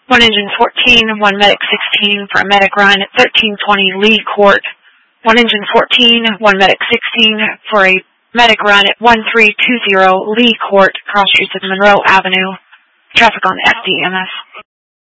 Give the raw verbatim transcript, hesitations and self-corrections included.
one engine fourteen, one medic sixteen for a medic run at thirteen twenty Lee Court. one engine fourteen, one medic sixteen for a medic run at one three two zero Lee Court, cross streets of Monroe Avenue. Traffic on F D M S.